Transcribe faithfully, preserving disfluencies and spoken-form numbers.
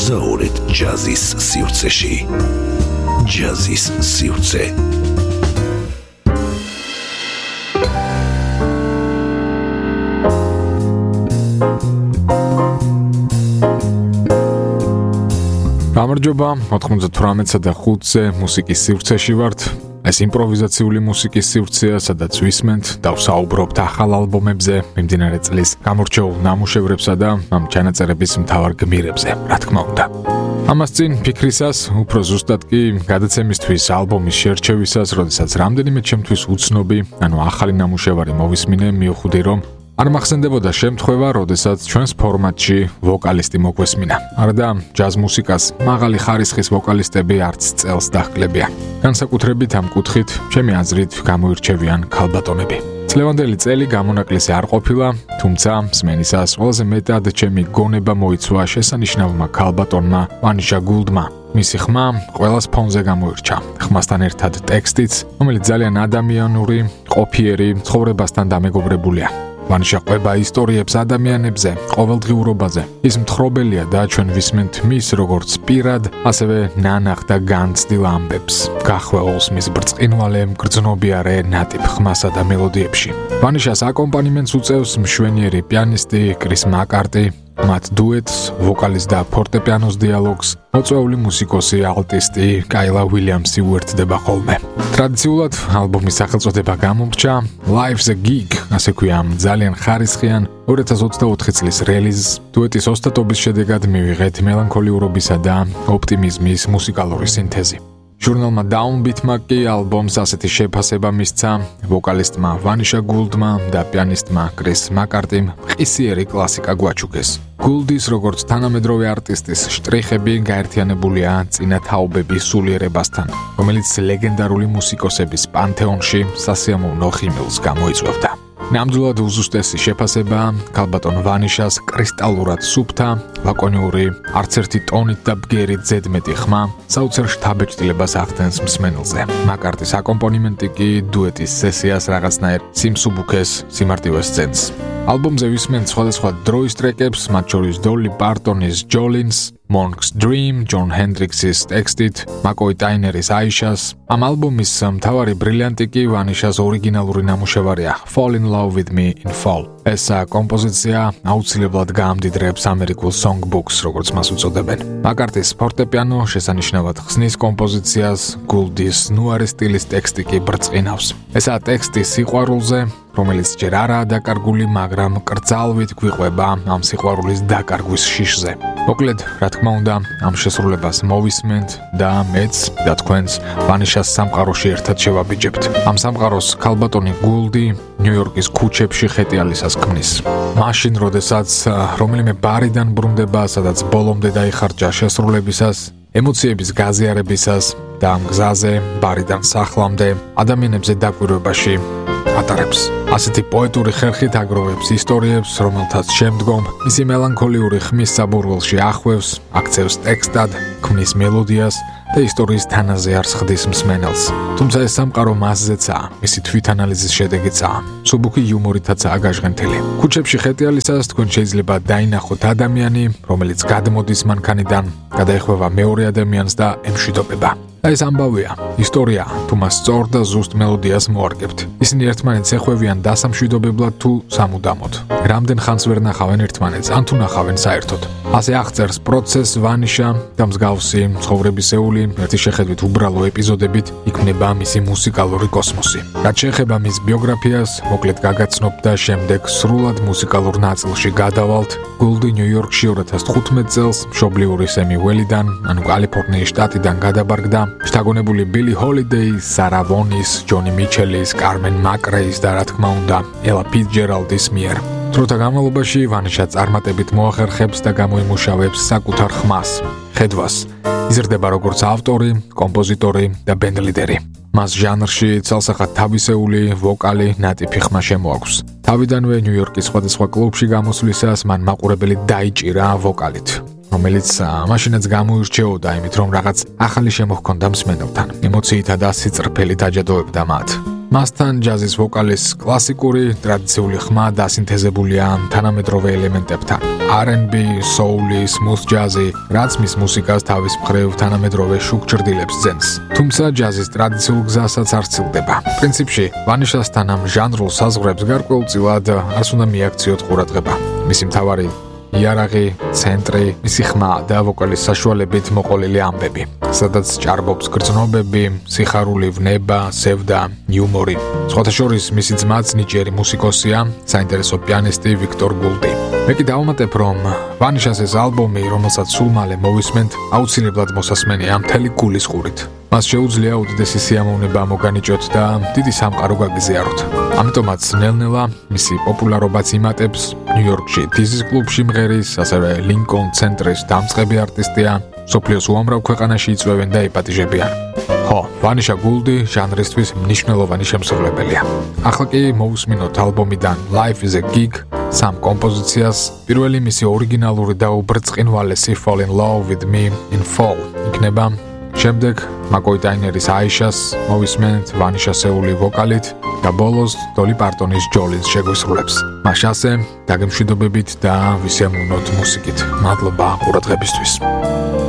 მოგზაურეთ ჯაზის სივრცეში. ჯაზის სივრცე. გამარჯობა, ოთხმოცდათვრამეტსა და ხუთზე მუსიკის სივრცეში ვართ. ეს იმპროვიზაციული მუსიკის სივრცეა, სადაც ვისმენთ და ვსაუბრობთ ახალ ალბომებზე, მიმდინარე წლის გამორჩეულ ნამუშევრებსა და ამ ჩანაწერების მთავარ გმირებზე, რა თქმა უნდა. ამას წინ ფიქრისას, უფრო ზუსტად კი გადაცემისთვის ალბომის შერჩევისას, როდესაც რამდენიმე ჩემთვის უცნობი, ანუ ახალი ნამუშევარი მოვისმინე, მივხვდი რომ არ მახსენდებოდა შემთხვევა, როდესაც ჩვენს ფორმატში ვოკალისტი მოგვესმინა. არადა ჯაზ მუსიკას მაღალი ხარისხის ვოკალისტები არც წელს დაჰკლებია. განსაკუთრებით ამ კუთხით, ჩემი აზრით, გამოირჩევიან ქალბატონები. წლევანდელი წელი გამონაკლისი არ ყოფილა, თუმცა მსმენისას ყველაზე მეტად ჩემი გონება მოიცვა შესანიშნავმა ქალბატონმა ვანიშა გულდმა. მისი ხმა ყველას ფონზე გამოირჩა. ხმასთან ერთად ტექსტიც, რომელიც ძალიან ადამიანური, ყოფიერი, ცხოვრებასთან დამეგობრებულია. ვანიშა ყვება ისტორიებს ადამიანებზე, ყოველდღიურობაზე. ის მთხრობელია და ჩვენ ვისმენთ მის როგორც პირად, ასევე ნანახ და განცდილ ამბებს. გახვეულს მის ბრწყინვალე, მგრძნობიარე ნატიფ ხმასა და მელოდიებში. ვანიშას აკომპანიმენტს უწევს მშვენიერი პიანისტი კრის მაკარტი, მათ დუეტს, ვოკალის და ფორტეპიანოს დიალოგს, მოწვეული მუსიკოსი ალტისტი კაილა უილიამსი უერთდება ხოლმე. ტრადიციულად ალბომის სახელწოდება გამომრჩა Life's a Gig, ასე ქვია ამ ძალიან ხარისხიან ორი ათას ოცდაოთხი წლის რელიზს. დუეტის ოსტატობის შედეგად მივიღეთ მელანქოლიურობისა და ოპტიმიზმის მუსიკალური სინთეზი. ჟურნალმა Downbeat-მა კი ალბომს ასეთი შეფასება მისცა ვოკალისტმა ვანიშა გულდმა და პიანისტმა კრის მაკარტიმ ყისიერი კლასიკა გვაჩუქეს. გულდის როგორც თანამედროვე არტისტის შტრიხები გაერთიანებულია წინა თაობების სულიერებასთან, რომელიც ლეგენდარული მუსიკოსების პანთეონში სასიამოვნო ხიმილს გამოიწვევდა. ნამდვილად უზუსტესი შეფასება ქალბატონ ვანიშას კრისტალურად სუფთა, ლაკონიური, არც ერთი ტონით და ბგერით ზედმეტი ხმა საოცარ შთაბეჭდილებას ახდენს მსმენელზე. მაკარტის აკომპანიმენტი კი დუეტის სესიას რაღაცნაირ სიმსუბუქეს, სიმარტივეს სცენს. ალბომზე ვისმენთ სხვადასხვა დროის ტრეკებს, მათ შორის დოლი პარტონის Jolins, Monk's Dream, Jon Hendrix's ტექსტით, მაკოი ტაინერის აიშას. ამ ალბომის მთავარი ბრილიანტი კი ვანიშას ორიგინალური ნამუშევარია Fall in Love with Me in Fall. ეს კომპოზიცია აუცილებლად გაამდიდრებს ამერიკულ songbooks, როგორც მას უწოდებენ. მაკარტის ფორტეპიანო შესანიშნავად ხსნის კომპოზიციას, გულდის ნუარი სტილის ტექსტი კი ბრწყინავს. ესაა ტექსტი სიყვარულზე, რომელიც ჯერ არაა დაკარგული, მაგრამ კრძალვით გვიყვება ამ სიყვარულის დაკარგვის შიშზე. მოკლედ, რა თქმა უნდა, ამ შესრულებას მოვისმენთ და მეც და თქვენს ვანიშას სამყაროში ერთად შევაბიჯებთ. ამ სამყაროს ქალბატონი გულდი ნიუ-იორკის ქუჩებში ხეტიალისას ქმნის. მაშინ, როდესაც რომელიმე ბარიდან ბრუნდება, სადაც ბოლომდე დაიხარჯა შესრულებისას, ემოციების გაზიარებისას და ამ გზაზე ბარიდან სახლამდე ადამიანებზე დაკვირვებაში ატარებს. ასეთი პოეტური ხერხით აგროვებს ისტორიებს, რომელთაც შემდგომ მისი მელანქოლიური ხმის საბურველში ახვევს, აქცევს ტექსტად, ქმნის მელოდიას და ისტორიის თანაზე არს ხდის მსმენელს. თუმცა ეს სამყარო მასზეცაა, მისი თვითანალიზის შედეგიცაა, მსუბუქი იუმორითაცაა გაშღენთილი. ქუჩებში ხეტიალისას თქვენ შეიძლება დაინახოთ ადამიანი, რომელიც გადმოდის მანქანიდან, გადაეხვევა მეორე ადამიანს და ემშვიდობება. და ეს ამბავია, ისტორია, თუ მას სწორ და ზუსტ მელოდიას მოარგებთ. ისინი ერთმანეთს ეხვევიან დასამშვიდობებლად თუ სამუდამოდ. რამდენ ხანს ვერ ნახავენ ერთმანეთს, ან თუ ნახავენ საერთოდ. ასე აღწერს პროცესს ვანიშა და მსგავსი ცხოვრებისეული, ერთი შეხედვით უბრალო ეპიზოდებით იქმნება მისი მუსიკალური კოსმოსი. რაც შეეხება მის ბიოგრაფიას, მოკლედ გაგაცნობ და შემდეგ სრულად მუსიკალურ ნაწილში გადავალთ. გულდი ნიუ-იორკში ორი ათას თხუთმეტ წელს მშობლიური სემი ველიდან, ანუ კალიფორნიის შტატიდან გადაბარგდა. შთაგონებული ბილი ჰოლიდეის, სარა ვონის, ჯონი მიჩელის, კარმენ მაკრეის და რა თქმა უნდა, ელა ფიცჯერალდის მიერ. დროთა განმავლობაში ვანიშა წარმატებით მოახერხებს და გამოიმუშავებს საკუთარ ხმას, ხედვას. იზრდება როგორც ავტორი, კომპოზიტორი და ბენდლიდერი. მას ჟანრში ცალსახად თავისეული ვოკალი ნატიფი ხმა შემოაქვს. თავიდანვე ნიუ-იორკის სხვადასხვა კლუბში გამოსვლისას მან მაყურებელი დაიჭირა ვოკალით, რომელიც მაშინაც გამოირჩეოდა იმით, რომ რაღაც ახალი შემოჰქონდა მსმენელთან, ემოციითა და სიწრფელით აჯადოებდა მათ. მასთან ჯაზის ვოკალის კლასიკური ტრადიციული ხმა დასინთეზებულია თანამედროვე ელემენტებთან. R and B, soul-ი, smooth jazz-ი, რაც მის მუსიკას თავის მხრივ თანამედროვე შუქ ჭრდილებს ძენს. თუმცა ჯაზის ტრადიციულ გზასაც არ სცილდება. პრინციპში, ვანიშასთან ამ ჟანრულ საზღვრებს გარკვეულწილად არც უნდა მიაქციოთ ყურადღება. მისი მთავარი იარაღი, ცენტრი, მისი ხმა და ვოკალის საშუალებით მოყოლილი ამბები, სადაც ჭარბობს გრძნობები, სიხარული ვნება, სევდა, იუმორი. სხვათა შორის მისი ძმაც ნიჭიერი მუსიკოსია, საინტერესო პიანისტი ვიქტორ გულდი. მე კი დავუმატებ, რომ ვანიშას ალბომი, რომელსაც სულ მალე მოვისმენთ, აუცილებლად მოსასმენია მთელი გულის ყურით. მას შეუძლია უდიდესი სიამოვნება მოგანიჭოთ და დიდი სამყარო გაგიზიაროთ. ამიტომაც ნელ-ნელა მისი პოპულარობაც იმატებს. ნიუ-იორკში დიზის კლუბში მღერის, ასევე ლინკოლნ ცენტრის დამწყები არტისტია, მსოფლიოს უამრავ ქვეყანაში იწვევენ და იპატიჟებიან. ხო, ვანიშა გულდი ჟანრისთვის მნიშვნელოვანი შემსრულებელია. ახლა კი მოვუსმინოთ ალბომიდან Life is a Gig სამ კომპოზიციას. პირველი მისი ორიგინალური და უბრწყინვალესი Fall in Love with Me in Fall იქნება. შემდეგ მაკოი ტაინერის აიშას მოვისმენთ ვანიშასეული ვოკალით და ბოლოს დოლი პარტონის ჯოლის შეგვისრულებს. მაშასე დაგემშვიდობებით და ვისიამოვნოთ მუსიკით. მადლობა ყურადღებისთვის.